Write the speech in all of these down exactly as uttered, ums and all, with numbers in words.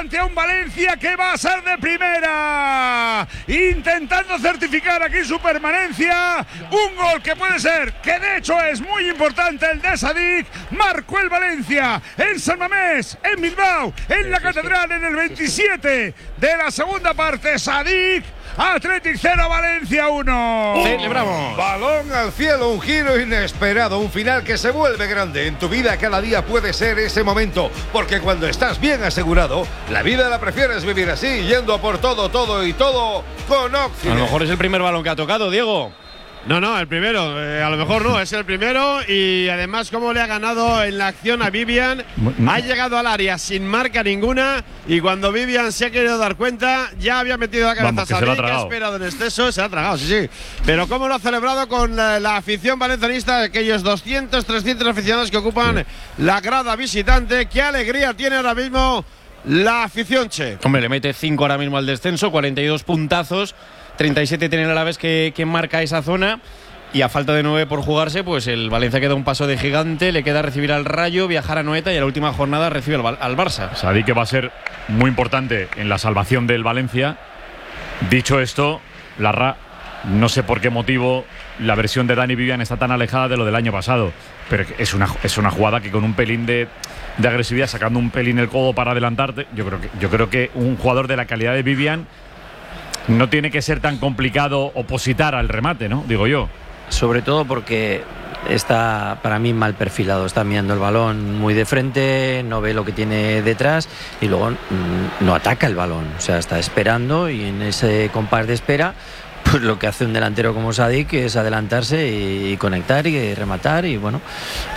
ante un Valencia que va a ser de primera, intentando certificar aquí su permanencia. Un gol que puede ser, que de hecho es muy importante, el de Sadik. Marcó el Valencia en San Mamés, en Bilbao, en la Catedral, en el veintisiete de la segunda parte. Sadik. Athletic cero, Valencia uno. Celebramos. Balón al cielo, un giro inesperado, un final que se vuelve grande. En tu vida cada día puede ser ese momento, porque cuando estás bien asegurado, la vida la prefieres vivir así, yendo a por todo, todo y todo con Occident. A lo mejor es el primer balón que ha tocado, Diego. No, no, el primero, eh, a lo mejor no, es el primero. Y además cómo le ha ganado en la acción a Vivian. Ha llegado al área sin marca ninguna, y cuando Vivian se ha querido dar cuenta, ya había metido la cabeza. Vamos, que se lo ha tragado. Ha esperado en exceso, se ha tragado, sí, sí. Pero cómo lo ha celebrado con la, la afición valencianista, aquellos doscientos, trescientos aficionados que ocupan sí. la grada visitante. Qué alegría tiene ahora mismo la afición, che. Hombre, le mete cinco ahora mismo al descenso, cuarenta y dos puntazos. treinta y siete tiene el Alavés que, que marca esa zona, y a falta de nueve por jugarse, pues el Valencia queda un paso de gigante. Le queda recibir al Rayo, viajar a Noeta, y a la última jornada recibe al, al Barça. Sadik, que va a ser muy importante en la salvación del Valencia. Dicho esto, Larra, no sé por qué motivo la versión de Dani Vivian está tan alejada de lo del año pasado, pero es una, es una jugada que con un pelín de, de agresividad, sacando un pelín el codo para adelantarte, yo creo que, yo creo que un jugador de la calidad de Vivian no tiene que ser tan complicado opositar al remate, ¿no? Digo yo. Sobre todo porque está, para mí, mal perfilado. Está mirando el balón muy de frente, no ve lo que tiene detrás, y luego mmm, no ataca el balón. O sea, está esperando, y en ese compás de espera, pues lo que hace un delantero como Sadik es adelantarse y conectar y rematar. Y bueno,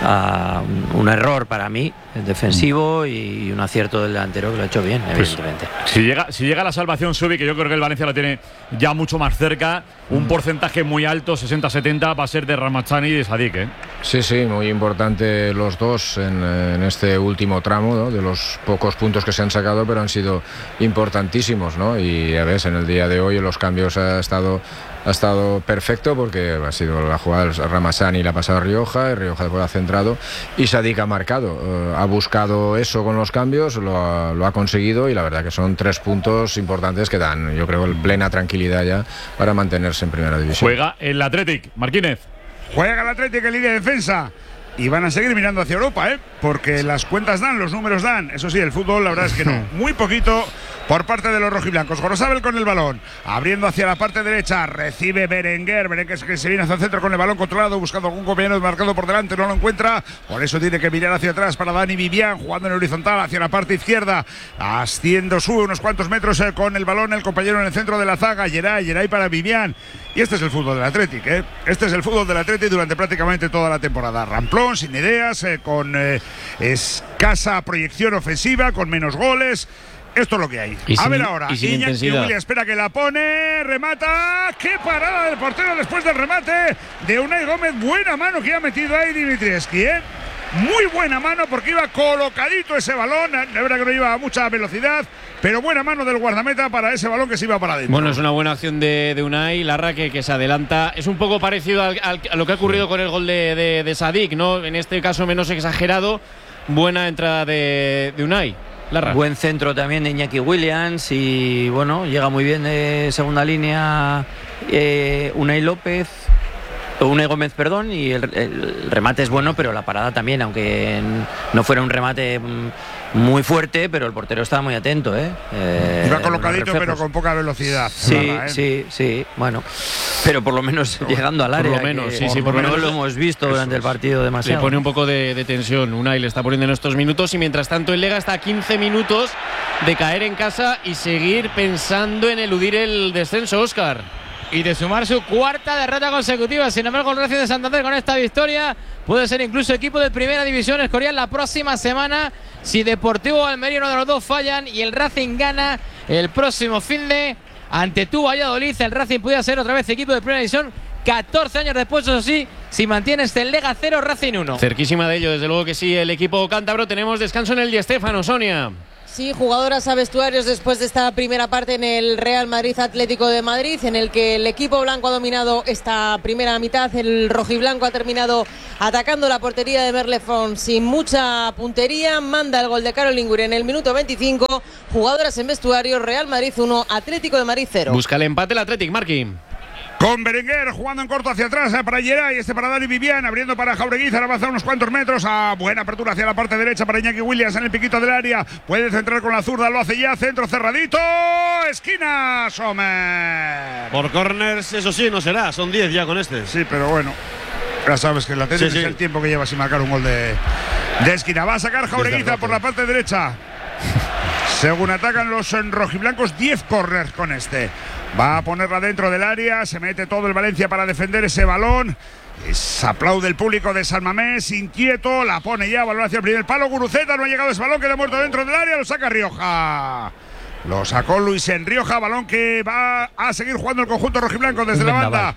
uh, un error para mí defensivo y un acierto del delantero que lo ha hecho bien, pues, evidentemente. Si llega, si llega la salvación, Subi, que yo creo que el Valencia la tiene ya mucho más cerca, un mm. porcentaje muy alto, sesenta setenta, va a ser de Ramazani y de Sadik, ¿eh? Sí, sí, muy importante los dos en, en este último tramo, ¿no? De los pocos puntos que se han sacado, pero han sido importantísimos, ¿no? Y a ver, en el día de hoy los cambios ha estado ha estado perfecto, porque ha sido la jugada de Ramazani y la ha pasado a Rioja, y Rioja después ha centrado, y Sadik ha marcado, uh, ha buscado eso con los cambios, lo ha, lo ha conseguido, y la verdad que son tres puntos importantes que dan, yo creo, plena tranquilidad ya para mantenerse en primera división. Juega el Athletic, Martínez. Juega el Athletic en línea de defensa. Y van a seguir mirando hacia Europa, ¿eh? Porque las cuentas dan, los números dan. Eso sí, el fútbol, la verdad es que no. Muy poquito por parte de los rojiblancos. Gorosabel con el balón, abriendo hacia la parte derecha. Recibe Berenguer. Berenguer que se viene hacia el centro con el balón controlado, buscando algún compañero marcado por delante. No lo encuentra. Por eso tiene que mirar hacia atrás para Dani Vivian, jugando en horizontal hacia la parte izquierda. Asciendo, sube unos cuantos metros eh, con el balón el compañero en el centro de la zaga. Geray, Geray para Vivian. Y este es el fútbol del Athletic, ¿eh? Este es el fútbol del Athletic durante prácticamente toda la temporada. Ramplón, sin ideas, eh, con eh, escasa proyección ofensiva, con menos goles. Esto es lo que hay. A sin, ver ahora, Iñaki Williams espera que la pone, remata. ¡Qué parada del portero después del remate de Unai Gómez! Buena mano que ha metido ahí Dimitrievski, ¿eh? Muy buena mano, porque iba colocadito ese balón. La verdad que no iba a mucha velocidad, pero buena mano del guardameta para ese balón que se iba para adentro. Bueno, es una buena acción de, de Unai Larra, que, que se adelanta. Es un poco parecido al, al, a lo que ha ocurrido con el gol de, de, de Sadik, ¿no? En este caso menos exagerado. Buena entrada de, de Unai Larra. Buen centro también de Iñaki Williams, y bueno, llega muy bien de segunda línea eh, Unai López. Unai Gómez, perdón, y el, el remate es bueno, pero la parada también, aunque no fuera un remate muy fuerte, pero el portero estaba muy atento, ¿eh? eh Iba colocadito, pero con poca velocidad. Sí, Larra, ¿eh? sí, sí, bueno, pero por lo menos por, llegando al área. Por lo menos, sí, sí, por lo menos no lo hemos visto durante el partido demasiado. Le pone un poco de, de tensión, Unai le está poniendo en estos minutos, y mientras tanto el Lega está a quince minutos de caer en casa y seguir pensando en eludir el descenso, Óscar. Y de sumar su cuarta derrota consecutiva. Sin embargo, el Racing de Santander, con esta victoria, puede ser incluso equipo de primera división escorial la próxima semana, si Deportivo o Almería, uno de los dos, fallan y el Racing gana el próximo fin de ante tu Valladolid. El Racing puede ser otra vez equipo de primera división catorce años después, eso sí, si mantiene este Lega cero, Racing uno. Cerquísima de ello, desde luego que sí, el equipo cántabro. Tenemos descanso en el Di Stéfano, Sonia. Sí, jugadoras a vestuarios después de esta primera parte en el Real Madrid Atlético de Madrid, en el que el equipo blanco ha dominado esta primera mitad. El rojiblanco ha terminado atacando la portería de Merlefon sin mucha puntería. Manda el gol de Caroline Wurm en el minuto veinticinco. Jugadoras en vestuarios, Real Madrid uno, Atlético de Madrid cero. Busca el empate el Atlético, Marqui. Con Berenguer jugando en corto hacia atrás eh, para Geray, este para Dani Vivian, abriendo para Jaureguizar, avanza unos cuantos metros, a buena apertura hacia la parte derecha para Iñaki Williams en el piquito del área, puede centrar con la zurda, lo hace ya, centro cerradito, esquina, Sommer. Por corners, eso sí, no será, son diez ya con este. Sí, pero bueno, ya sabes que el Atlético sí, sí. es el tiempo que lleva sin marcar un gol de, de esquina. Va a sacar Jaureguizar por la parte derecha. Según atacan los rojiblancos, diez corners con este. Va a ponerla dentro del área, se mete todo el Valencia para defender ese balón. Es, aplaude el público de San Mamés, inquieto, la pone ya, balón hacia el primer palo. Guruceta, no ha llegado ese balón, queda muerto dentro del área, lo saca Rioja. Lo sacó Luis en Rioja, balón que va a seguir jugando el conjunto rojiblanco desde la banda.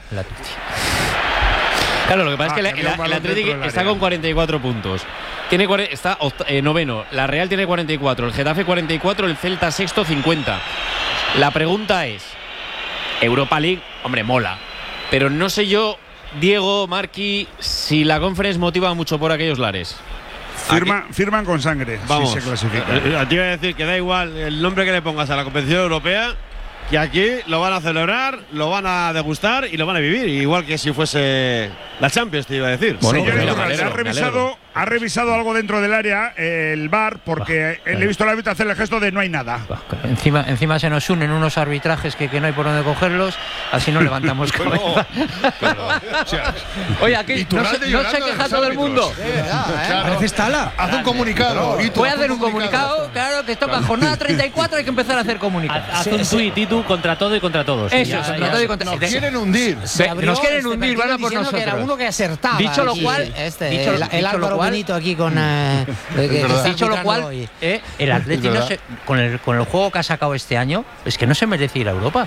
Claro, lo que pasa ah, es que el, el, el Atlético está con cuarenta y cuatro puntos. Tiene, está eh, noveno, la Real tiene cuarenta y cuatro, el Getafe cuarenta y cuatro, el Celta sexto cincuenta. La pregunta es, Europa League, hombre, mola, pero no sé yo, Diego, Marqui, si la Conference motiva mucho por aquellos lares. Firma, firman con sangre. Vamos, si se clasifica. A ti iba a decir que da igual el nombre que le pongas a la competición europea, que aquí lo van a celebrar, lo van a degustar y lo van a vivir, igual que si fuese la Champions, te iba a decir. Bueno, sí, alegro, ha, revisado, ha revisado algo dentro del área, el V A R, porque bah, le he visto al árbitro hacer el gesto de no hay nada. Bah, encima, encima se nos unen unos arbitrajes que, que no hay por dónde cogerlos, así no levantamos cabeza. Pero, o sea, oye, aquí no se, no se queja todo el mundo. ¿Eh? Claro. Pareces Tala. Haz un comunicado. Voy a hacer un comunicado, comunicado. Claro, que toca jornada treinta y cuatro, hay que empezar a hacer comunicados. Haz un tuit y tú contra todo y contra todos. Eso, ya, contra ya, todo y contra todos. Nos quieren hundir. Nos quieren hundir, van a por nosotros. Que era uno que acertaba. Dicho lo cual, este, dicho, el, dicho el Álvaro cual, Benito aquí con. Eh, dicho lo cual, eh, el Atlético no se, con, el, con el juego que ha sacado este año, es que no se merece ir a Europa.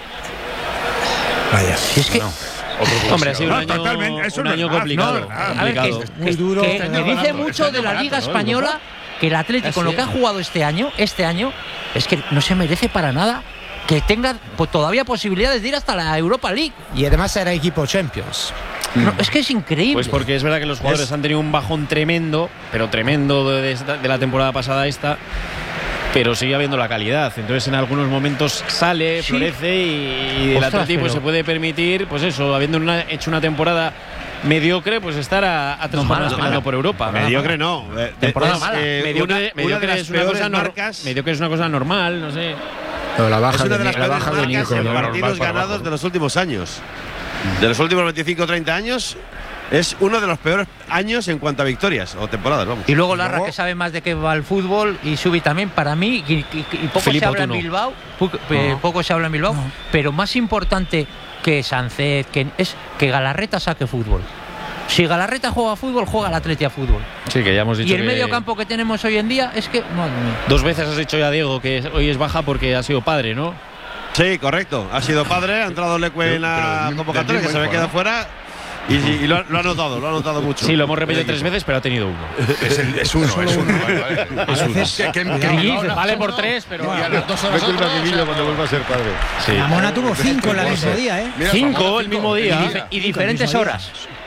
Vaya. Si es que. No. Hombre, ha sido un año, totalmente, eso un no año es, complicado. no, complicado. A ver, que, muy que, duro. que, que dice mucho de la Liga Española que el Atlético, con lo que ha jugado este año, este año, es que no se merece para nada que tenga pues, todavía posibilidades de ir hasta la Europa League. Y además era equipo Champions. No, es que es increíble. Pues porque es verdad que los jugadores es... han tenido un bajón tremendo, pero tremendo de, de la temporada pasada esta, pero sigue habiendo la calidad. Entonces en algunos momentos sale, sí. florece y, y el Atlético pues, se puede permitir, pues eso, habiendo una, hecho una temporada mediocre, pues estar a, a tres jornadas no, peleando por Europa. Mediocre no. Eh, temporada mala. Eh, mediocre, una, mediocre una es una cosa marcas. Mediocre es una cosa normal, no sé. No, la baja es una de, de las la baja marcas de Nico, en no, partidos ganados abajo. De los últimos años. De los últimos veinticinco o treinta años, es uno de los peores años en cuanto a victorias o temporadas, vamos. Y luego Larra, que sabe más de qué va el fútbol, y Subi también, para mí, y, y, y poco Filipe se habla Otuno. En Bilbao, poco, no. poco se habla en Bilbao, no. pero más importante que Sánchez, que es que Galarreta saque fútbol. Si Galarreta juega a fútbol, juega el Atleti a fútbol. Sí, que ya hemos dicho. Y el que medio campo que tenemos hoy en día es que. Madre mía. Dos veces has dicho ya, Diego, que hoy es baja porque ha sido padre, ¿no? Sí, correcto. Ha sido padre, ha entrado Leque en la convocatoria, que se había quedado fuera. Y, y lo, lo ha notado, lo ha notado mucho. Sí, lo hemos repetido tres veces, pero ha tenido uno. Es, el, es uno, es uno. Vale, vale. Es uno. Que, que, que, que vale por tres, pero. Y a las dos horas otro, cuando vuelva a ser padre. Sí. La Mona tuvo cinco el mismo día, ¿eh? Mira, cinco el mismo día. Y, y diferentes horas.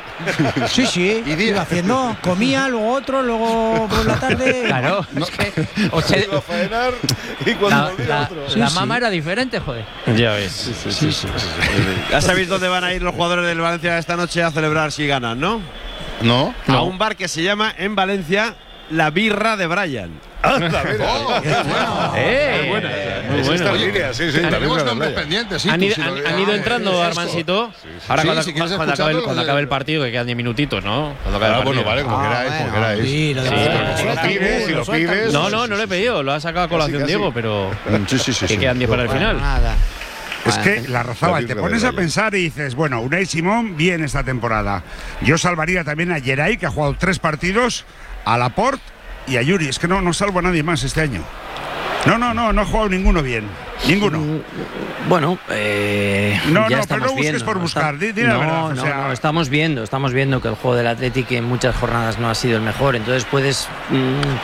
Sí, sí, iba haciendo, comía, luego otro, luego por la tarde. Claro, no, es que o sea, iba a faenar y cuando la, la, otro. la sí, mama sí. era diferente, joder. Ya ves. Sí, sí, sí, sí, sí, sí, sí. Ya sabéis dónde van a ir los jugadores del Valencia esta noche a celebrar si ganan, ¿no? No. A no. un bar que se llama en Valencia La Birra de Brian. Ah, la birra. Oh, qué bueno. Eh, muy buena. Muy es buena. esta línea, sí, sí. Tenemos nombres pendientes, sí. Han, tú, ido, si han, lo, han ido ah, entrando, Armancito. Sí, sí. Ahora Sí, cuando, si cuando, cuando, acabe, el, cuando acabe el partido, que quedan diez minutitos, ¿no? Cuando acabe ah, el partido. bueno, vale, como ah, queráis, como bueno, queráis. Sí, lo, sí, sí, si lo pides, si lo pides. No, no, no lo he pedido. Lo ha sacado a colación casi, casi. Diego, pero. Sí, sí, sí. Que quedan diez para el final. Nada. Es que la Razabal, te pones a pensar y dices, bueno, Unai Simón bien esta temporada. Yo salvaría también a Geray, que ha jugado tres partidos, a Laporte y a Yuri. Es que no, no salvo a nadie más este año. No, no, no, no ha jugado ninguno bien. Ninguno. Bueno, eh, no, ya no, estamos pero no busques viendo, por ¿no? buscar. Di, di no, la verdad. no, o sea, no, estamos viendo, estamos viendo que el juego del Atlético en muchas jornadas no ha sido el mejor. Entonces puedes mmm,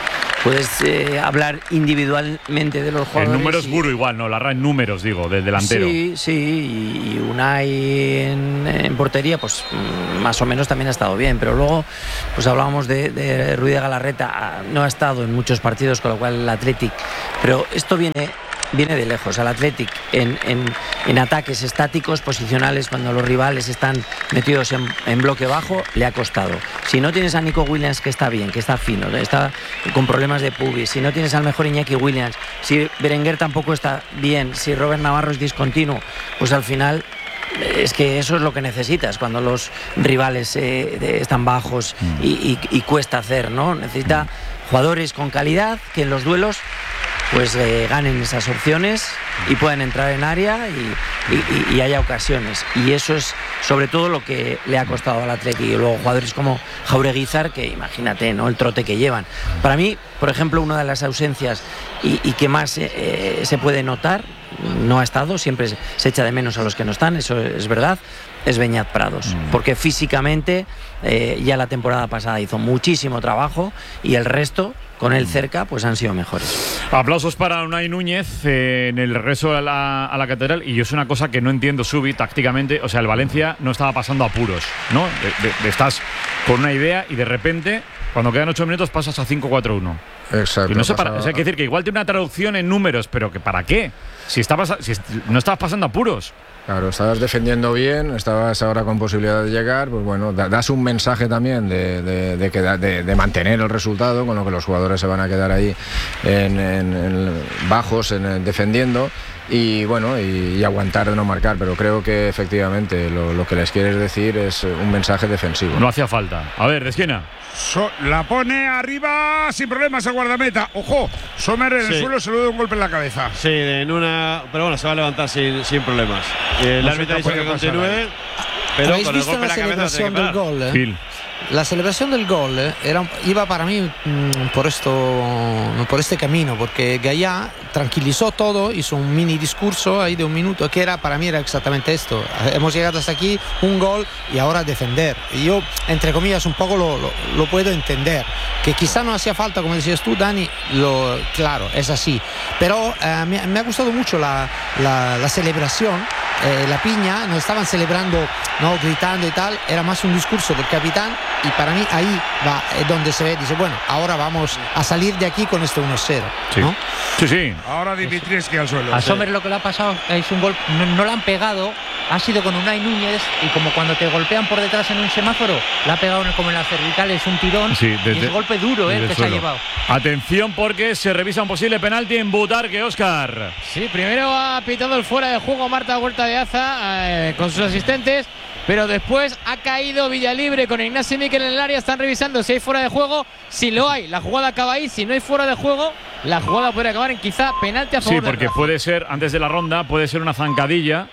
puedes eh, hablar individualmente de los jugadores. El número es y... puro igual, ¿no? La R A en números, digo, del delantero. Sí, sí, y Unai en, en portería, pues más o menos también ha estado bien, pero luego pues hablábamos de, de Ruiz de Galarreta, no ha estado en muchos partidos, con lo cual el Athletic, pero esto viene... viene de lejos. Al Athletic en, en, en ataques estáticos, posicionales, cuando los rivales están metidos en, en bloque bajo, le ha costado. Si no tienes a Nico Williams, que está bien, que está fino, está con problemas de pubis, si no tienes al mejor Iñaki Williams, si Berenguer tampoco está bien, si Robert Navarro es discontinuo, pues al final es que eso es lo que necesitas cuando los rivales eh, están bajos y, y, y cuesta hacer, ¿no? Necesita jugadores con calidad que en los duelos pues eh, ganen esas opciones y puedan entrar en área y, y, y haya ocasiones, y eso es sobre todo lo que le ha costado al Atleti. Y luego jugadores como Jaureguizar, que imagínate, ¿no?, el trote que llevan. Para mí, por ejemplo, una de las ausencias y, y que más eh, se puede notar, no ha estado, siempre se, se echa de menos a los que no están, eso es verdad, es Beñat Prados, mm. porque físicamente eh, ya la temporada pasada hizo muchísimo trabajo y el resto, con él cerca, pues han sido mejores. Aplausos para Unai Núñez eh, en el regreso a la, a la catedral. Y yo es una cosa que no entiendo, Subi, tácticamente. O sea, el Valencia no estaba pasando apuros, ¿no? De, de, de estás con una idea y de repente, cuando quedan ocho minutos, pasas a cinco cuatro uno. Exacto. Y no sé para, o sea, hay que decir que igual tiene una traducción en números, pero que ¿para qué? Si, estabas, si no estabas pasando apuros. Claro, estabas defendiendo bien, estabas ahora con posibilidad de llegar, pues bueno, das un mensaje también de, de, de, de, de mantener el resultado, con lo que los jugadores se van a quedar ahí en, en, en bajos, en, en defendiendo, y bueno, y, y aguantar de no marcar, pero creo que efectivamente lo, lo que les quieres decir es un mensaje defensivo. No hacía falta. A ver, de esquina. So, la pone arriba sin problemas el guardameta. Ojo, Sommer en sí. el suelo se le da un golpe en la cabeza. Sí, en una. Pero bueno, se va a levantar sin, sin problemas. El no árbitro dice que continúe, pero con el golpe en la cabeza tiene que parar. Del gol, eh? Gil. La celebración del gol era, iba para mí mmm, por, esto, por este camino, porque Gallá tranquilizó todo, hizo un mini discurso ahí de un minuto, que era para mí era exactamente esto. Hemos llegado hasta aquí, un gol y ahora defender. Y yo, entre comillas, un poco lo, lo, lo puedo entender, que quizá no hacía falta, como decías tú, Dani, lo, claro, es así. Pero eh, me, me ha gustado mucho la, la, la celebración. Eh, la piña, no estaban celebrando, no gritando y tal, era más un discurso del capitán, y para mí ahí va eh, donde se ve, dice, bueno, ahora vamos a salir de aquí con este uno cero, sí. ¿no? Sí, sí. Ahora Dimitrievski al suelo. A Sommer lo que le ha pasado es un gol, no, no le han pegado, ha sido con Unai Núñez, y como cuando te golpean por detrás en un semáforo, le ha pegado como en las cervicales un tirón, sí, desde, y es golpe duro eh, que se ha llevado. Atención, porque se revisa un posible penalti en Butarque, Óscar. Sí, primero ha pitado el fuera de juego Marta Huerta de Aza eh, con sus asistentes, pero después ha caído Villalibre con Ignacio Miquel en el área. Están revisando si hay fuera de juego. Si lo hay, la jugada acaba ahí. Si no hay fuera de juego, la jugada puede acabar en quizá penalti a favor. Sí, porque puede ser, antes de la ronda, puede ser una zancadilla,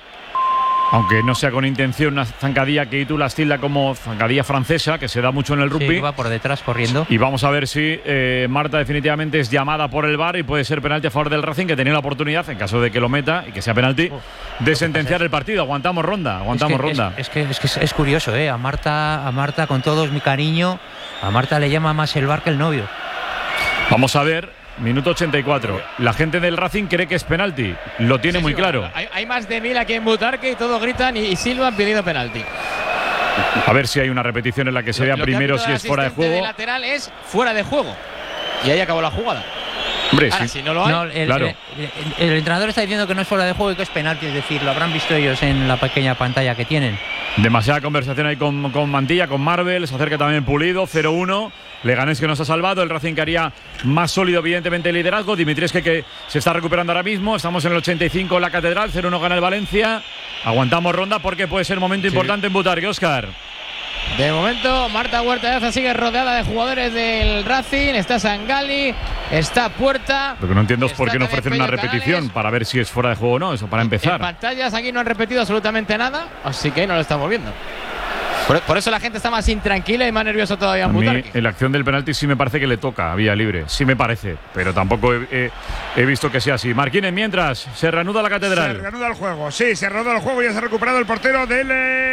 aunque no sea con intención, una zancadilla que tú las tilda como zancadilla francesa, que se da mucho en el rugby. Sí, va por detrás corriendo. Y vamos a ver si eh, Marta definitivamente es llamada por el V A R y puede ser penalti a favor del Racing, que tenía la oportunidad, en caso de que lo meta y que sea penalti, de sentenciar el partido. Aguantamos ronda, aguantamos es que, ronda. Es, es, que, es que es curioso, ¿eh? A Marta, a Marta, con todo mi cariño, a Marta le llama más el V A R que el novio. Vamos a ver. Minuto ochenta y cuatro. La gente del Racing cree que es penalti. Lo tiene sí, muy sí, claro. Hay, hay más de mil aquí en Butarque y todos gritan y, y silban pidiendo penalti. A ver si hay una repetición en la que se vea primero si es fuera de juego. El lateral es fuera de juego. Y ahí acabó la jugada. Hombre, Ahora, sí. si no lo hay, no, el, claro. el, el, el entrenador está diciendo que no es fuera de juego y que es penalti. Es decir, lo habrán visto ellos en la pequeña pantalla que tienen. Demasiada conversación ahí con, con Mantilla, con Marvel. Se acerca también Pulido, cero uno. Leganés que nos ha salvado. El Racing que haría más sólido, evidentemente, el liderazgo. Dimitrievski que se está recuperando ahora mismo. Estamos en el ochenta y cinco en la Catedral. cero uno gana el Valencia. Aguantamos ronda porque puede ser momento sí. importante en Butarque, Óscar. De momento, Marta Huerta de Aza sigue rodeada de jugadores del Racing. Está Sangali, está Puerta. Lo que no entiendo es por qué no ofrecen una repetición Canales. Para ver si es fuera de juego o no. Eso para empezar. En pantallas aquí no han repetido absolutamente nada, así que no lo estamos viendo. Por, por eso la gente está más intranquila y más nerviosa todavía en Butarque. A mí, en la acción del penalti sí me parece que le toca a Villalibre. Sí me parece, pero tampoco he, he, he visto que sea así. Marquínez, mientras se reanuda la Catedral. Se reanuda el juego, sí, se reanuda el juego. Ya se ha recuperado el portero del eh,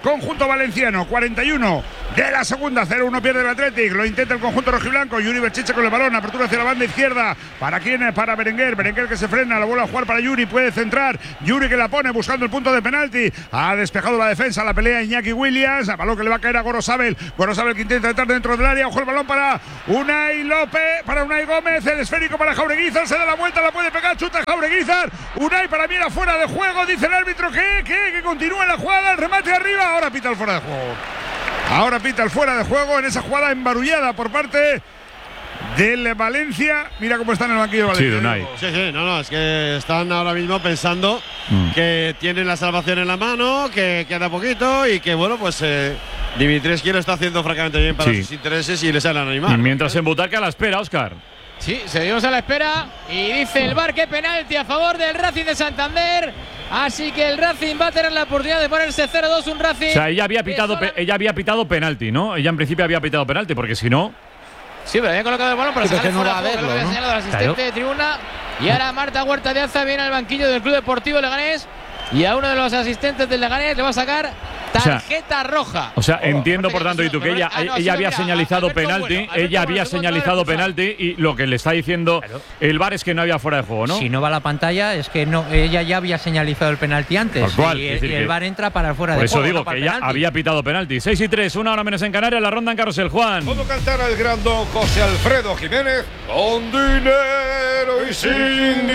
conjunto valenciano. cuarenta y uno de la segunda, cero uno pierde el Athletic. Lo intenta el conjunto rojiblanco. Yuri Berchiche con el balón. Apertura hacia la banda izquierda. ¿Para quién? Para Berenguer. Berenguer que se frena. La vuelve a jugar para Yuri. Puede centrar. Yuri que la pone buscando el punto de penalti. Ha despejado la defensa. La pelea Iñaki Williams. A balón que le va a caer a Gorosabel. Gorosabel que intenta entrar dentro del área. Ojo el balón para Unai López. Para Unai Gómez. El esférico para Jaureguizar. Se da la vuelta. La puede pegar. Chuta Jaureguizar. Unai para mí era fuera de juego. Dice el árbitro que, que, que continúa la jugada. El remate arriba. Ahora pita el fuera de juego. Ahora pita el fuera de juego en esa jugada embarullada por parte del Valencia. Mira cómo está en el banquillo Valencia. Sí, Unai. Sí, sí, no, no, es que están ahora mismo pensando mm. que tienen la salvación en la mano, que queda poquito y que, bueno, pues eh, Dimitrescu lo está haciendo francamente bien para sí. sus intereses y les salen a animar. Y mientras en Butaca a la espera, Óscar. Sí, seguimos a la espera y dice el V A R que penalti a favor del Racing de Santander. Así que el Racing va a tener la oportunidad de ponerse cero dos, un Racing. O sea, ella había pitado, pe ella había pitado penalti, ¿no? Ella en principio había pitado penalti, porque si no. Sí, pero había colocado el balón para sí, sacar no fuera va a verlo, lo había ¿no? señalado el asistente claro. de tribuna. Y ahora Marta Huerta de Aza viene al banquillo del Club Deportivo Leganés. Y a uno de los asistentes del Leganés le va a sacar tarjeta o sea, roja. O sea, entiendo por tanto, y tú que ella, ah, no, ella había mira, señalizado Alberto penalti, bueno, ella había bueno, señalizado penalti y lo que le está diciendo claro. el V A R es que no había fuera de juego, ¿no? Si no va a la pantalla es que no, ella ya había señalizado el penalti antes cual, y, es decir, y el V A R entra para el fuera por de eso juego. Digo no que ella ella había pitado penalti. seis y tres, una hora menos en Canarias, la ronda en Carrusel, Juan. ¿Cómo cantar el gran don José Alfredo Jiménez? Con dinero y sin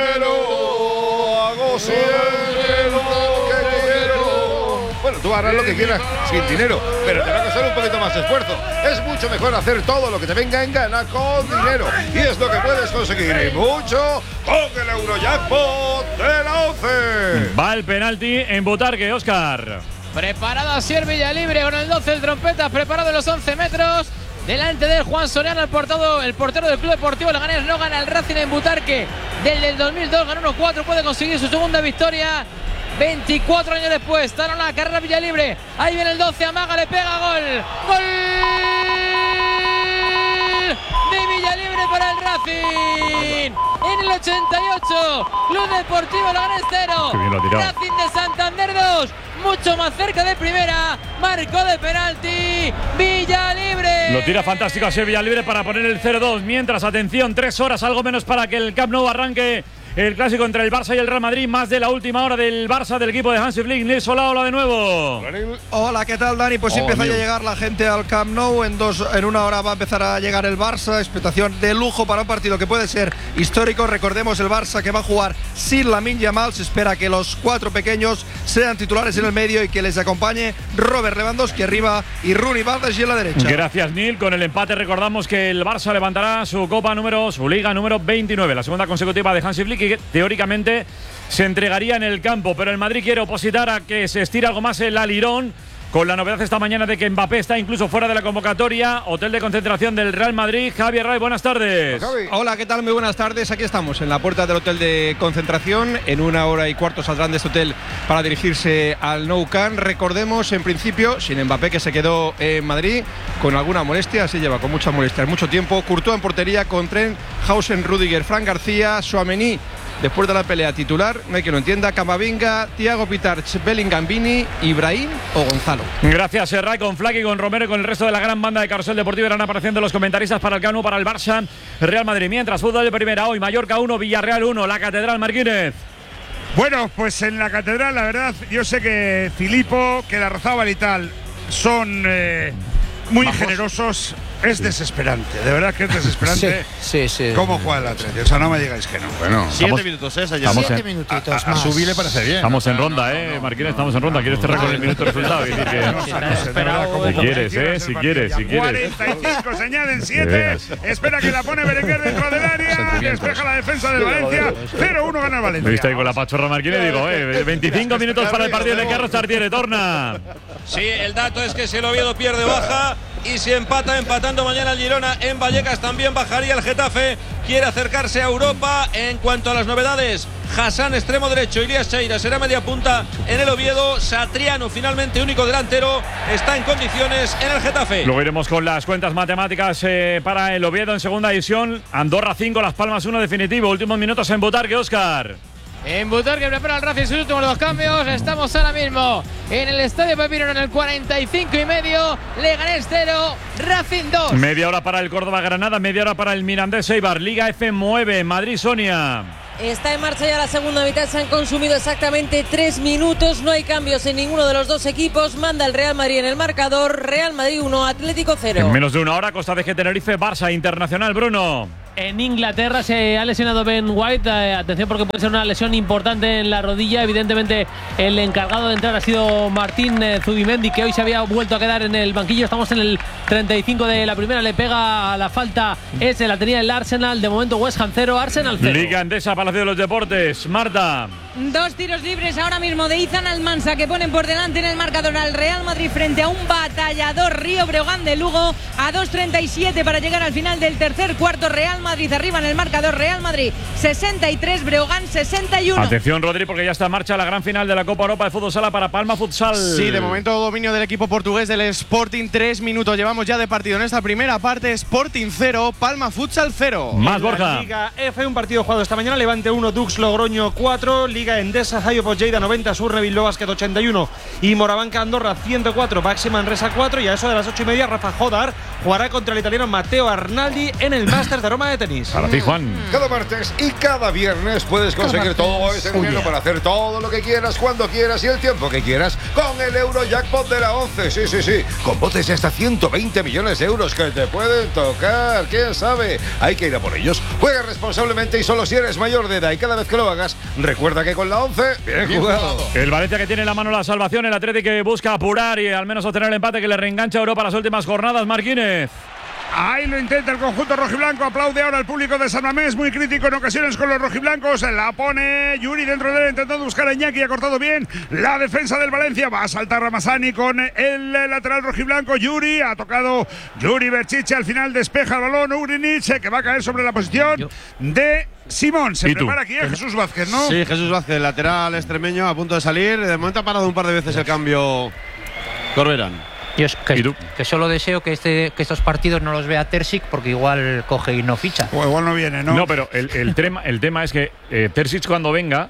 dinero hago siempre lo que quiero. Bueno, tú harás lo que quieras sin dinero, pero te va a costar un poquito más de esfuerzo. Es mucho mejor hacer todo lo que te venga en gana con dinero. Y es lo que puedes conseguir y mucho con el Eurojackpot de la once. Va el penalti en Butarque, Óscar. Preparado a Asier Villalibre con el doce, el trompeta, preparado en los once metros. Delante de Juan Soriano, el, portado, el portero del Club Deportivo Leganés. No gana el Racing en Butarque desde el dos mil dos, ganó uno cuatro, puede conseguir su segunda victoria. veinticuatro años después, está en la carrera Villalibre. Ahí viene el doce, amaga, le pega, gol. ¡Gol! De Villalibre para el Racing. En el ochenta y ocho, Club Deportivo Leganés cero. Racing de Santander dos. Mucho más cerca de primera. Marcó de penalti Villalibre. Lo tira fantástico a Villalibre para poner el cero dos. Mientras, atención, tres horas, algo menos para que el Camp Nou arranque el clásico entre el Barça y el Real Madrid. Más de la última hora del Barça, del equipo de Hansi Flick. Nils Olaola de nuevo. Hola, ¿qué tal, Dani? Pues oh, empieza Dios. a llegar la gente al Camp Nou. En, dos, en una hora va a empezar a llegar el Barça. Expectación de lujo para un partido que puede ser histórico. Recordemos el Barça que va a jugar sin Lamine Yamal. Se espera que los cuatro pequeños sean titulares en el medio y que les acompañe Robert Lewandowski arriba y Rooney Baldassi en la derecha. Gracias, Nil. Con el empate recordamos que el Barça levantará su Copa número, su Liga número veintinueve, la segunda consecutiva de Hansi Flick, y que teóricamente se entregaría en el campo, pero el Madrid quiere opositar a que se estire algo más el alirón, con la novedad esta mañana de que Mbappé está incluso fuera de la convocatoria. Hotel de concentración del Real Madrid. Javier Ray, buenas tardes. Hola, ¿qué tal? Muy buenas tardes. Aquí estamos en la puerta del hotel de concentración. En una hora y cuarto saldrán de este hotel para dirigirse al Nou Camp. Recordemos, en principio, sin Mbappé, que se quedó en Madrid con alguna molestia. Así lleva con mucha molestia mucho tiempo. Courtois en portería con Trent, Hausen, Rüdiger, Fran García, Tchouaméni. Después de la pelea titular, no hay que lo entienda, Camavinga, Thiago Pitarch, Bellingham, Vini, Ibrahim o Gonzalo. Gracias, Serray, con Flaky, con Romero y con el resto de la gran banda de Carrusel Deportivo. Irán apareciendo los comentaristas para el Camp Nou, para el Barça, Real Madrid. Mientras, fútbol de primera hoy, Mallorca uno, Villarreal uno, la Catedral, Marquínez. Bueno, pues en la Catedral, la verdad, yo sé que Filippo, que la Larrazábal y tal son eh, muy Vamos. generosos. Es sí. desesperante, de verdad que es desesperante. Sí, sí, sí. ¿Cómo juega el Atlético? O sea, no me digáis que no. Bueno, siete estamos, minutos, ¿eh? Ya. Siete en, minutitos. A, a, a Subi le parece bien. Estamos en ronda, no, no, ¿eh? No, Marquínez, no, estamos en ronda. ¿Quieres cerrar con el minuto de resultado? Si quieres, ¿eh? Si quieres, si quieres. cuarenta y cinco, se añaden siete. Espera que la pone Berenguer dentro del área. Despeja la defensa del Valencia. cero uno gana el Valencia. ¿Viste ahí con la pachorra Marquínez? Digo, eh, veinticinco minutos para el partido de Carlos Tartiere. Torna. Sí, el dato es que si el Oviedo pierde, baja. Y si empata, empatando mañana el Girona en Vallecas, también bajaría el Getafe. Quiere acercarse a Europa. En cuanto a las novedades, Hassan, extremo derecho, Ilías Cheira será media punta en el Oviedo. Satriano, finalmente único delantero, está en condiciones en el Getafe. Luego iremos con las cuentas matemáticas eh, para el Oviedo en segunda división. Andorra cinco, Las Palmas uno definitivo. Últimos minutos en Butarque, Óscar. En Butarque prepara el Racing sus últimos dos cambios. Estamos ahora mismo en el Estadio Pepino en el cuarenta y cinco y medio. Leganés cero, Racing dos. Media hora para el Córdoba-Granada, media hora para el Mirandés-Eibar. Liga F nueve, Madrid-Sonia. Está en marcha ya la segunda mitad, se han consumido exactamente tres minutos, no hay cambios en ninguno de los dos equipos, manda el Real Madrid en el marcador, Real Madrid uno, Atlético cero. En menos de una hora, Costa de G Tenerife, Barça Internacional, Bruno. En Inglaterra se ha lesionado Ben White, eh, atención porque puede ser una lesión importante en la rodilla, evidentemente el encargado de entrar ha sido Martín eh, Zubimendi, que hoy se había vuelto a quedar en el banquillo. Estamos en el treinta y cinco de la primera, le pega a la falta, ese la tenía el Arsenal, de momento West Ham cero, Arsenal cero. Liga Endesa, Palacio de los Deportes, Marta. Dos tiros libres ahora mismo de Izan Almansa que ponen por delante en el marcador al Real Madrid frente a un batallador Río Breogán de Lugo a dos treinta y siete para llegar al final del tercer cuarto. Real Madrid arriba en el marcador, Real Madrid sesenta y tres, Breogán sesenta y uno. Atención, Rodri, porque ya está en marcha la gran final de la Copa Europa de Fútbol Sala para Palma Futsal. Sí, de momento dominio del equipo portugués del Sporting. Tres minutos llevamos ya de partido en esta primera parte. Sporting cero, Palma Futsal cero. Más, Borja. La Liga F, un partido jugado esta mañana. Levante uno, Dux Logroño cuatro. Liga Endesa, Jaio Lleida noventa, Surre Bilbao Basket ochenta y uno y Morabanca Andorra ciento cuatro, Baxi Manresa cuatro. Y a eso de las ocho y media, Rafa Jodar jugará contra el italiano Matteo Arnaldi en el Masters de Roma de tenis. Para ti, Juan. Cada martes y cada viernes puedes conseguir todo ese dinero para hacer todo lo que quieras, cuando quieras y el tiempo que quieras con el Eurojackpot de la once. Sí, sí, sí. Con botes de hasta ciento veinte millones de euros que te pueden tocar. ¿Quién sabe? Hay que ir a por ellos. Juega responsablemente y solo si eres mayor de edad. Y cada vez que lo hagas, recuerda que con la once, bien, bien jugado. jugado. El Valencia que tiene en la mano la salvación, el Atlético que busca apurar y al menos obtener el empate que le reengancha a Europa las últimas jornadas. Marquínez. Ahí lo intenta el conjunto rojiblanco, aplaude ahora el público de San Mamés, muy crítico en ocasiones con los rojiblancos, la pone Yuri dentro de él, intentando buscar a Iñaki, ha cortado bien la defensa del Valencia, va a saltar Ramazani con el lateral rojiblanco, Yuri, ha tocado Yuri Berchiche, al final despeja el balón, Urinic, que va a caer sobre la posición de Simón. Se prepara aquí a Jesús Vázquez, ¿no? Sí, Jesús Vázquez, lateral extremeño, a punto de salir, de momento ha parado un par de veces el cambio Corberán. Yo que, que solo deseo que, este, que estos partidos no los vea Terzic, porque igual coge y no ficha. O igual no viene, ¿no? No, pero el, el, tema, el tema es que eh, Terzic cuando venga,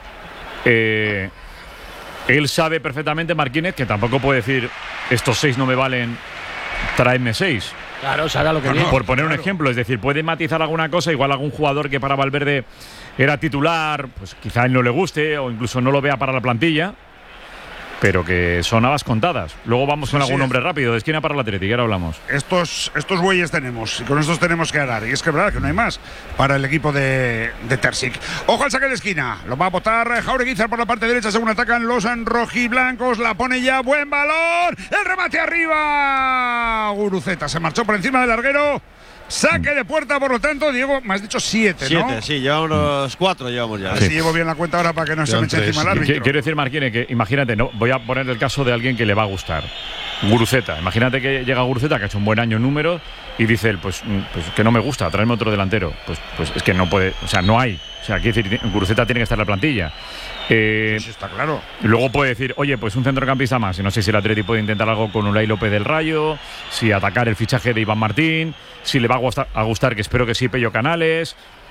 eh, él sabe perfectamente, Marquínez, que tampoco puede decir estos seis no me valen, tráeme seis. Claro, se haga lo que viene. Por poner claro. un ejemplo, es decir, puede matizar alguna cosa, igual algún jugador que para Valverde era titular, pues quizá a él no le guste o incluso no lo vea para la plantilla. Pero que son habas contadas. Luego vamos con sí, algún nombre rápido, de esquina para el Atlético, ahora hablamos. Estos, estos bueyes tenemos, y con estos tenemos que ganar. Y es que es verdad que no hay más para el equipo de, de Terzic. Ojo al saque de esquina, lo va a botar Jaureguizar por la parte derecha según atacan los rojiblancos. La pone ya, buen balón, el remate arriba. Guruceta se marchó por encima del larguero. Saque de puerta, por lo tanto, Diego, me has dicho siete, ¿no? Siete, sí, llevamos los cuatro, llevamos ya. A ver si llevo bien la cuenta ahora para que no se me eche encima el árbitro. Quiero decir, Marquínez, que imagínate, no, voy a poner el caso de alguien que le va a gustar. Guruceta. Imagínate que llega Guruceta, que ha hecho un buen año en números, y dice él, pues, pues que no me gusta, traerme otro delantero. Pues, pues es que no puede, o sea, no hay. O sea, quiere decir, Guruceta tiene que estar en la plantilla. Eh, Eso está claro. Luego puede decir, oye, pues un centrocampista más. Y no sé si el Atleti puede intentar algo con Unai López del Rayo, si atacar el fichaje de Iván Martín, si le va a gustar, a gustar que espero que sí, Pello Canales.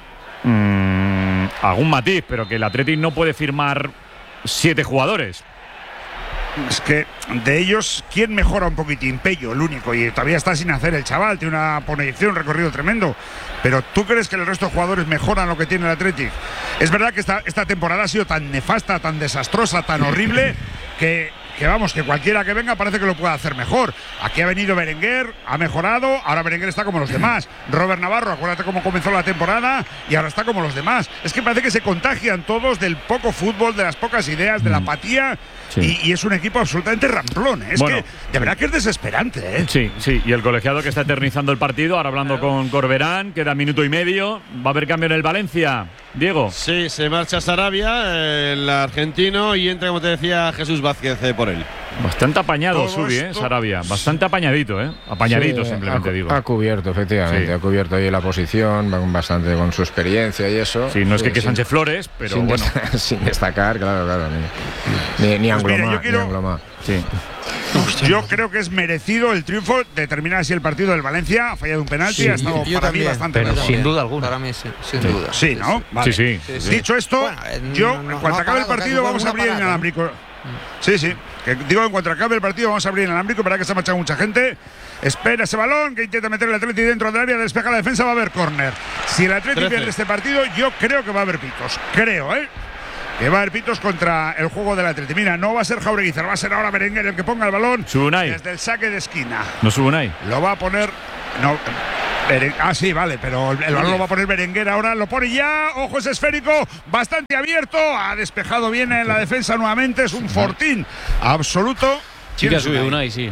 Mmm, algún matiz, pero que el Atleti no puede firmar siete jugadores. Es que de ellos, ¿quién mejora un poquitín? Pello, el único, y todavía está sin hacer el chaval, tiene una proyección, un recorrido tremendo. Pero ¿tú crees que el resto de jugadores mejoran lo que tiene el Athletic? Es verdad que esta, esta temporada ha sido tan nefasta, tan desastrosa, tan horrible, que, que vamos, que cualquiera que venga parece que lo pueda hacer mejor. Aquí ha venido Berenguer, ha mejorado, ahora Berenguer está como los demás. Robert Navarro, acuérdate cómo comenzó la temporada y ahora está como los demás. Es que parece que se contagian todos del poco fútbol, de las pocas ideas, de la apatía. Sí. Y, y es un equipo absolutamente ramplón, ¿eh? Es bueno, que de verdad que es desesperante, ¿eh? Sí, sí, y el colegiado que está eternizando el partido, ahora hablando con Corberán, queda minuto y medio, va a haber cambio en el Valencia. Diego. Sí, se marcha Sarabia, el argentino, y entra, como te decía, Jesús Vázquez eh, por él. Bastante apañado Subi, ¿eh? Sarabia, bastante apañadito, ¿eh? Apañadito sí, simplemente ha, digo. Ha cubierto, efectivamente, sí. ha cubierto ahí la posición, bastante con su experiencia y eso. Sí, no es que, sí, que sin, Sánchez Flores, pero sin bueno. Sin destacar, claro, claro. Ni, ni, ni pues Angloma, mira, yo quiero, ni Angloma. Sí. Yo creo que es merecido el triunfo de terminar así el partido del Valencia. Ha fallado un penalti, Sí, ha estado yo- yo para mí también, bastante pero mejor. sin duda alguna. Para mí sí, sin Sí. duda. Sí, ¿no? Vale. Sí, sí. sí. Dicho esto, Bueno, eh, yo, no- en cuanto no ha acabe el parado, partido, casi vamos a fue abrir el una parada, inalámbrico. Sí, sí. Que digo, en cuanto acabe el partido, vamos a abrir el inalámbrico. Para que se ha marchado mucha gente. Espera ese balón que intenta meter el Atleti dentro del área, despeja la defensa, va a haber córner. Si el Atleti trece. pierde este partido, yo creo que va a haber pitos. Creo, ¿eh? Que va a haber pitos contra el juego del Atleti. Mira, no va a ser Jaureguizar, va a ser ahora Berenguer el que ponga el balón Subunay. desde el saque de esquina. No Subunay. Lo va a poner. No. Beren- ah, sí, vale, pero el, el balón lo va a poner Berenguer ahora. Lo pone ya. Ojo, es esférico. Bastante abierto. Ha despejado bien en la defensa nuevamente. Es un fortín absoluto. Sí que ha subido Unai, sí.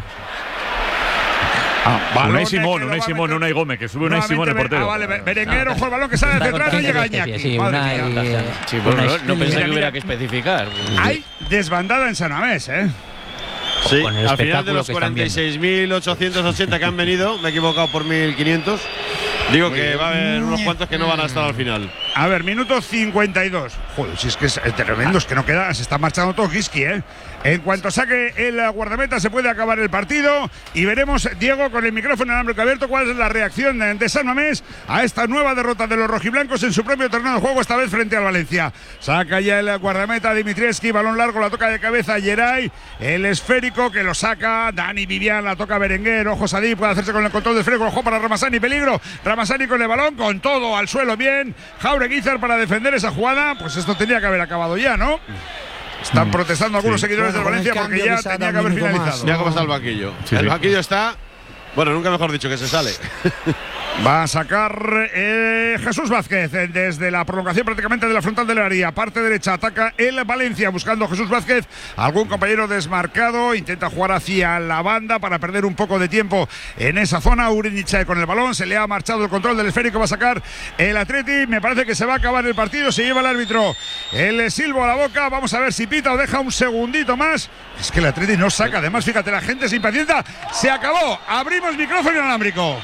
Ah, balón Unai que Simón, lo Unai va a Simón, meter- Unai Gómez, que sube Unai Nuevamente Simón, el Be- portero. Ah, vale, Be- Berenguer, ojo, el balón que sale Está detrás, no con llega especie, Iñaki. sí, Madre Unai, mía. eh, Sí, bueno, Unai no, no pensé Mira, que hubiera mira. que especificar. Hay desbandada en San Mamés, ¿eh? Sí, Con el al final de espectáculo los que están cuarenta y seis mil ochocientos ochenta que han venido, me he equivocado por mil quinientos. Digo que va a haber unos cuantos que no van a estar al final. A ver, minuto cincuenta y dos. Joder, si es que es tremendo, es que no queda, se está marchando todo Kiski, ¿eh? En cuanto saque el guardameta se puede acabar el partido y veremos, Diego, con el micrófono inalámbrico abierto, cuál es la reacción de, de San Mamés a esta nueva derrota de los rojiblancos en su propio terreno de juego, esta vez frente al Valencia. Saca ya el guardameta Dimitrievski, balón largo, la toca de cabeza Geray, el esférico que lo saca Dani Vivian, la toca Berenguer, ojo Sadí, puede hacerse con el control del esférico, ojo para Ramazani, peligro, Ramazani con el balón, con todo al suelo, bien, Jaureguizar para defender esa jugada, pues esto tenía que haber acabado ya, ¿no? Están protestando algunos Sí. seguidores Bueno, del Valencia con el porque cambio ya quizá tenía da que un haber minuto finalizado. más, Mira cómo está el banquillo. Sí, el sí. banquillo está. Bueno, nunca mejor dicho que se sale. Va a sacar eh, Jesús Vázquez eh, desde la prolongación prácticamente de la frontal del área. Parte derecha ataca el Valencia buscando Jesús Vázquez. Algún compañero desmarcado. Intenta jugar hacia la banda para perder un poco de tiempo en esa zona. Uriniche con el balón. Se le ha marchado el control del esférico. Va a sacar el Atleti. Me parece que se va a acabar el partido. Se lleva el árbitro el silbo a la boca. Vamos a ver si pita o deja un segundito más. Es que el Atleti no saca. Además, fíjate, la gente se impacienta. Se acabó. Abrimos micrófono inalámbrico.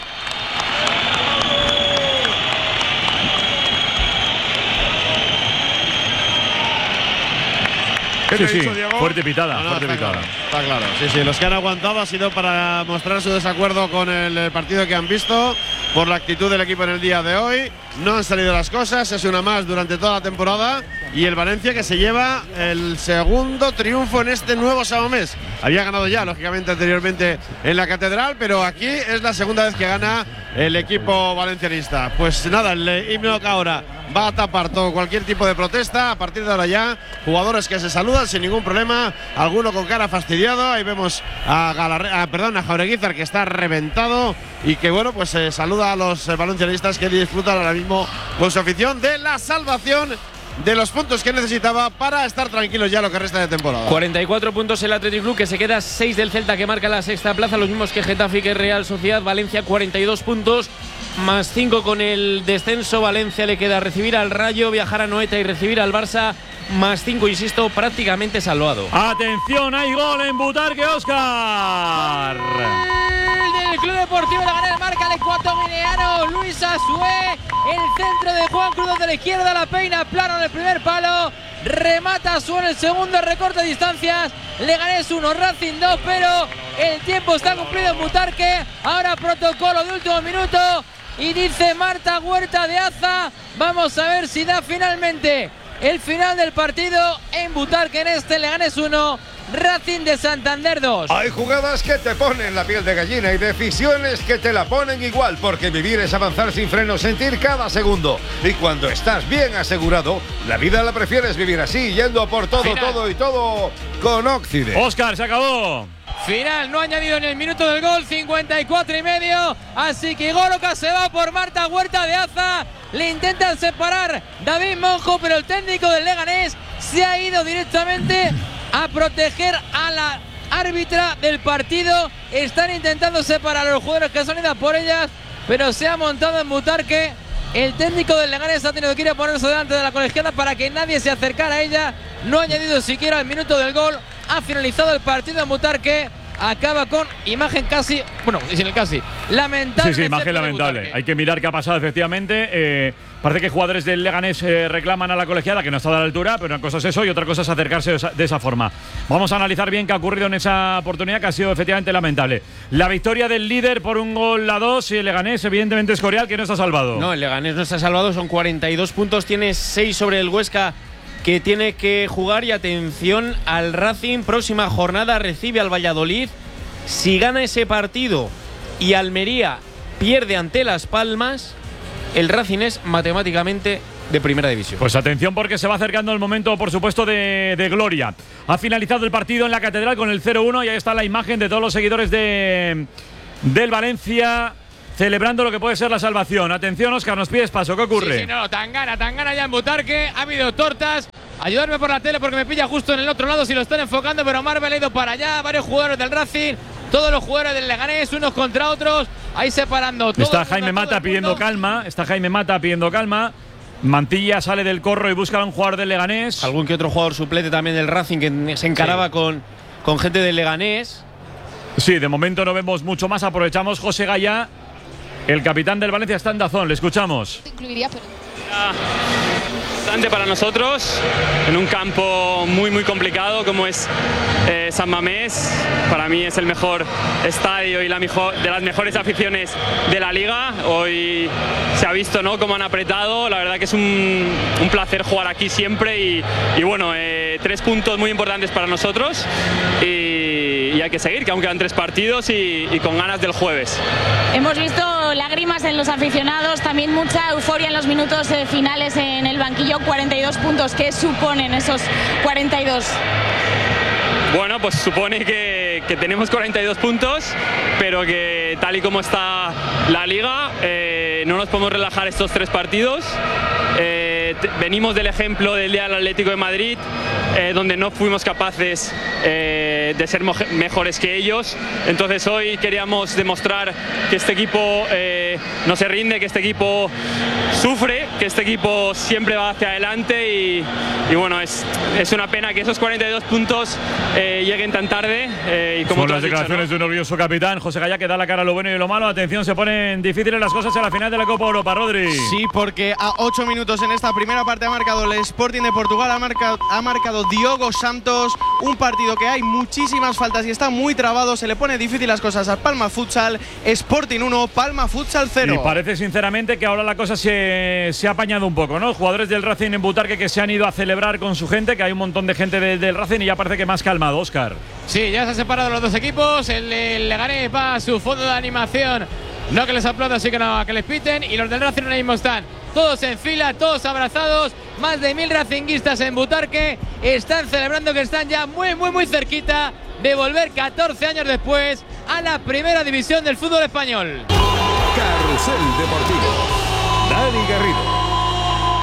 ¿Qué Sí, te he sí, dicho, Diego? fuerte pitada, No, no, fuerte está pitada. claro, está claro. Sí, sí, los que han aguantado ha sido para mostrar su desacuerdo con el eh, partido que han visto, por la actitud del equipo en el día de hoy. No han salido las cosas, es una más durante toda la temporada. Y el Valencia que se lleva el segundo triunfo en este nuevo San Mamés. Había ganado ya, lógicamente, anteriormente en la Catedral, pero aquí es la segunda vez que gana el equipo valencianista. Pues nada, el himno que ahora va a tapar todo cualquier tipo de protesta. A partir de ahora ya, jugadores que se saludan sin ningún problema, alguno con cara fastidiado. Ahí vemos a, Galarre a, perdón, a Jaureguizar, que está reventado y que bueno, pues se eh, saluda a los eh, valencianistas que disfrutan ahora mismo con su afición de la salvación, de los puntos que necesitaba para estar tranquilos ya lo que resta de temporada. cuarenta y cuatro puntos el Athletic Club, que se queda seis del Celta, que marca la sexta plaza, los mismos que Getafe y que Real Sociedad. Valencia cuarenta y dos puntos, más cinco con el descenso. Valencia le queda recibir al Rayo, viajar a Noeta y recibir al Barça, más cinco, insisto, prácticamente salvado. Atención, hay gol en Butarque, Óscar. El Club Deportivo Leganés marca el ecuatoguineano Luis Asué. El centro de Juan Cruz de la izquierda, la peina plano en el primer palo. Remata Asué en el segundo, recorte de distancias. Leganés uno, Racing dos, pero el tiempo está cumplido en Butarque. Ahora protocolo de último minuto. Y dice Marta Huerta de Aza. Vamos a ver si da finalmente el final del partido en Butarque, en este Leganés uno, Racing de Santander dos. Hay jugadas que te ponen la piel de gallina y decisiones que te la ponen igual, porque vivir es avanzar sin freno, sentir cada segundo. Y cuando estás bien asegurado, la vida la prefieres vivir así, yendo por todo, Final. todo y todo con Occident. Óscar, se acabó. Final, no ha añadido en el minuto del gol, cincuenta y cuatro y medio. Así que Goloca se va por Marta Huerta de Aza. Le intentan separar David Monjo, pero el técnico del Leganés se ha ido directamente a proteger a la árbitra del partido. Están intentando separar a los jugadores que son idas por ellas, pero se ha montado en Butarque. El técnico del Leganés ha tenido que ir a ponerse delante de la colegiada para que nadie se acercara a ella. No ha añadido siquiera el minuto del gol. Ha finalizado el partido en Butarque. acaba con imagen casi, bueno, sin el casi, lamentable. Sí, sí, imagen lamentable. Hay que mirar qué ha pasado, efectivamente. Eh, parece que jugadores del Leganés eh, reclaman a la colegiada que no está a la altura, pero una cosa es eso y otra cosa es acercarse de esa, de esa forma. Vamos a analizar bien qué ha ocurrido en esa oportunidad, que ha sido efectivamente lamentable. La victoria del líder por un gol a dos y el Leganés, evidentemente, es Escorial, que no está salvado. No, el Leganés no está salvado, son cuarenta y dos puntos, tiene seis sobre el Huesca, que tiene que jugar. Y atención al Racing, próxima jornada recibe al Valladolid. Si gana ese partido y Almería pierde ante Las Palmas, el Racing es matemáticamente de primera división. Pues atención, porque se va acercando el momento, por supuesto, de, de gloria. Ha finalizado el partido en la Catedral con el cero uno y ahí está la imagen de todos los seguidores de, del Valencia celebrando lo que puede ser la salvación. Atención, Óscar, nos pides paso. ¿Qué ocurre? Sí, sí, no, tan gana, tan gana ya en Butarque. Ha habido tortas. Ayudarme por la tele porque me pilla justo en el otro lado si lo están enfocando, pero Marvel ha ido para allá. Varios jugadores del Racing, todos los jugadores del Leganés, unos contra otros, ahí separando todo. Está Jaime Mata pidiendo calma. Está Jaime Mata pidiendo calma. Mantilla sale del corro y busca a un jugador del Leganés. Algún que otro jugador suplente también del Racing que se encaraba sí. con, con gente del Leganés. Sí, de momento no vemos mucho más. Aprovechamos José Gaya. El capitán del Valencia está en Dazón, le escuchamos. Incluiría, pero... Bastante para nosotros, en un campo muy muy complicado como es eh, San Mamés. Para mí es el mejor estadio y la mejor, de las mejores aficiones de la liga. Hoy se ha visto, ¿no?, cómo han apretado. La verdad que es un, un placer jugar aquí siempre y, y bueno, eh, tres puntos muy importantes para nosotros y, y hay que seguir, que aún quedan tres partidos y, y con ganas del jueves. Hemos visto lágrimas en los aficionados, también mucha euforia en los minutos eh, finales en el banquillo. Cuarenta y dos puntos, ¿qué suponen esos cuarenta y dos? Bueno, pues supone que, que tenemos cuarenta y dos puntos, pero que tal y como está la liga, eh, no nos podemos relajar estos tres partidos. Eh, venimos del ejemplo del día del Atlético de Madrid, eh, donde no fuimos capaces eh, de ser mejores que ellos. Entonces hoy queríamos demostrar que este equipo eh, no se rinde, que este equipo sufre, que este equipo siempre va hacia adelante y, y bueno, es, es una pena que esos cuarenta y dos puntos eh, lleguen tan tarde. Eh, y como Son las dicho, declaraciones ¿no?, de un orgulloso capitán, José Gaya, que da la cara a lo bueno y lo malo. Atención, se ponen difíciles las cosas en la final de la Copa Europa, Rodri. Sí, porque a ocho minutos en esta primera parte ha marcado el Sporting de Portugal, ha marcado, ha marcado Diogo Santos, un partido que hay muchísimas faltas y está muy trabado, se le pone difícil las cosas al Palma Futsal. Sporting uno, Palma Futsal cero. Y parece sinceramente que ahora la cosa se, se ha apañado un poco, ¿no? Jugadores del Racing en Butarque que se han ido a celebrar con su gente, que hay un montón de gente de, del Racing y ya parece que más calmado, Óscar. Sí, ya se han separado los dos equipos, el, el Leganés va a su fondo de animación, no que les aplaudan, así que no, que les piten, y los del Racing ahora mismo están todos en fila, todos abrazados, más de mil racinguistas en Butarque, están celebrando que están ya muy, muy, muy cerquita de volver catorce años después a la primera división del fútbol español. Carrusel Deportivo. Dani Garrido.